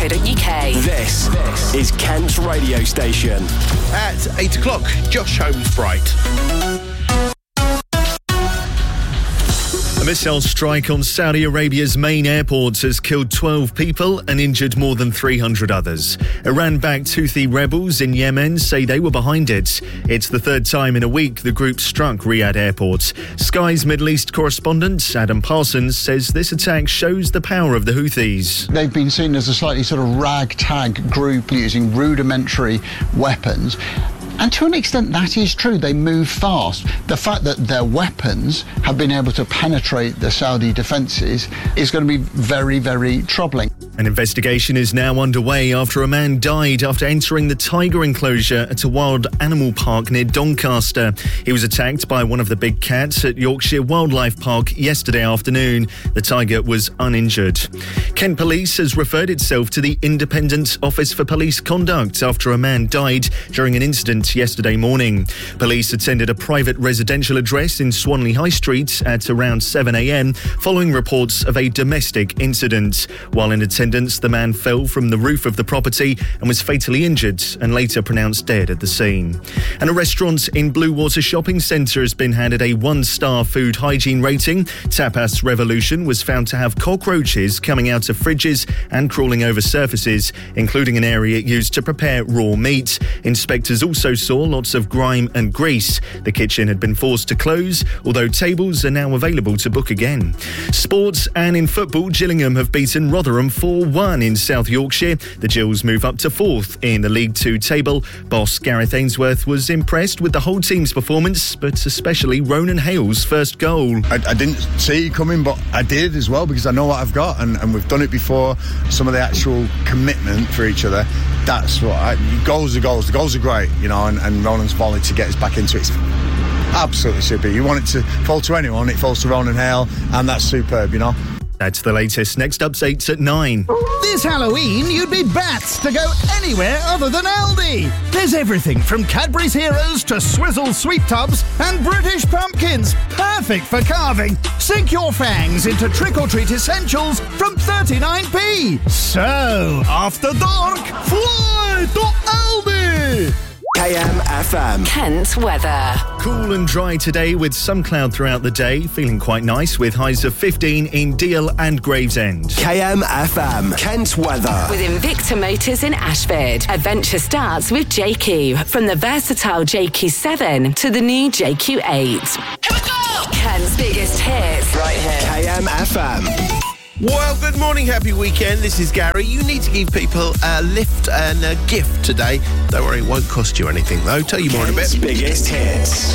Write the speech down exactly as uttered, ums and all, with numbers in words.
co dot uk. This is Kent's radio station. At eight o'clock, Josh Holmes-Bright. A missile strike on Saudi Arabia's main airports has killed twelve people and injured more than three hundred others. Iran-backed Houthi rebels in Yemen say they were behind it. It's the third time in a week the group struck Riyadh airports. Sky's Middle East correspondent Adam Parsons says this attack shows the power of the Houthis. They've been seen as a slightly sort of ragtag group using rudimentary weapons. And to an extent, that is true. They move fast. The fact that their weapons have been able to penetrate the Saudi defences is going to be very, very troubling. An investigation is now underway after a man died after entering the tiger enclosure at a wild animal park near Doncaster. He was attacked by one of the big cats at Yorkshire Wildlife Park yesterday afternoon. The tiger was uninjured. Kent Police has referred itself to the Independent Office for Police Conduct after a man died during an incident yesterday morning. Police attended a private residential address in Swanley High Street at around seven a.m. following reports of a domestic incident. While in attendance, the man fell from the roof of the property and was fatally injured and later pronounced dead at the scene. And a restaurant in Blue Water Shopping Centre has been handed a one-star food hygiene rating. Tapas Revolution was found to have cockroaches coming out of fridges and crawling over surfaces, including an area used to prepare raw meat. Inspectors also saw lots of grime and grease. The kitchen had been forced to close, although tables are now available to book again. Sports, and in football, Gillingham have beaten Rotherham four one in South Yorkshire. The Gills move up to fourth in the League Two table. Boss Gareth Ainsworth was impressed with the whole team's performance, but especially Ronan Hale's first goal. I, I didn't see it coming, but I did as well, because I know what I've got, and, and we've done it before. Some of the actual commitment for each other, that's what I, goals are goals. The goals are great, you know, and, and Ronan's volley to get us back into it. Absolutely super. You want it to fall to anyone, it falls to Ronan Hale, and that's superb, you know. That's the latest. Next update's at nine. This Halloween, you'd be bats to go anywhere other than Aldi. There's everything from Cadbury's Heroes to Swizzle Sweet Tubs and British pumpkins. Perfect for carving. Sink your fangs into trick-or-treat essentials from thirty-nine p. So, after dark, fly to Aldi. K M F M. Kent weather. Cool and dry today with some cloud throughout the day. Feeling quite nice with highs of fifteen in Deal and Gravesend. K M F M. Kent weather. With Invicta Motors in Ashford. Adventure starts with J Q. From the versatile J Q seven to the new J Q eight. Here we go! Kent's biggest hits. Right here. K M F M. Well, good morning, happy weekend. This is Gary. You need to give people a lift and a gift today. Don't worry, it won't cost you anything, though. Tell you more in a bit. Kent's biggest hits.